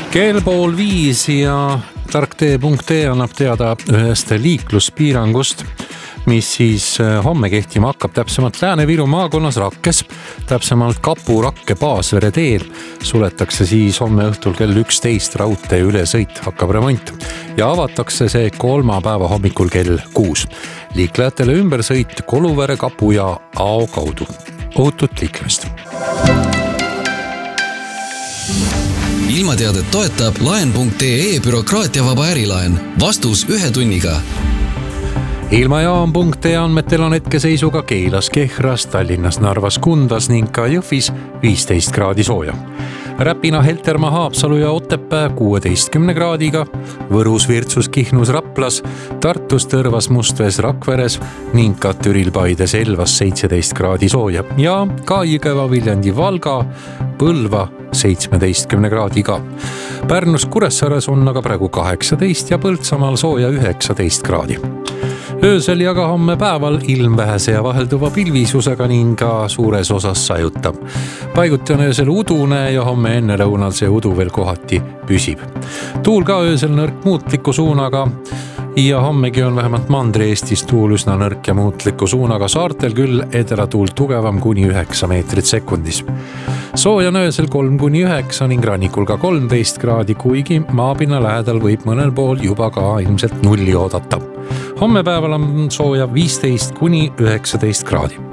Kell 4:30 ja tarktee.ee annab teada ühest liikluspiirangust, mis siis homme kehtima hakkab täpsemalt Lääne-Viru maakonnas Rakkes, täpsemalt Kapu-Rakke Paasvere teel. Suletakse siis homme õhtul kell 11 raudtee ülesõit, hakkab remont ja avatakse see kolmapäeva hommikul kell 6. Liiklejatele ümbersõit Koluvere, Kapu ja Ao kaudu. Ohutut liiklemist! Ilmateadet toetab laen.ee bürokraatiavaba ärilaen. Vastus 1 tunniga. Ilmajaam.ee andmetel on hetkeseisuga Keilas, Kehras, Tallinnas, Narvas, Kundas ning ka Jõhvis 15 kraadi sooja. Räpina, Heltermaa, Haapsalu ja Otepää 16 kraadiga, Võrus, Virtsus, Kihnus, Raplas, Tartus, Tõrvas, Mustvees, Rakveres ning ka Türil, Paides, Elvas 17 kraadi sooja ja ka Jõgeva, Viljandi, Valga, Põlva 17 kraadiga. Pärnus, Kuressaares on aga praegu 18 ja Põltsamaal sooja 19 kraadi. Öösel ja ka homme päeval ilm vähese ja vahelduva pilvisusega ning ka suures osas sajutab. Paiguti on öösel udune ja homme enne lõunal see udu veel kohati püsib. Tuul ka öösel nõrk muutliku suunaga ja hommegi on vähemalt Mandri-Eestis tuul üsna nõrk ja muutliku suunaga, saartel küll edelatuul tugevam kuni 9 meetrit sekundis. Sooja on öösel 3-9 ning rannikul ka 13 kraadi, kuigi maapinna lähedal võib mõnel pool juba ka ilmselt nulli oodata. Homme päeval on sooja 15-19 kraadi.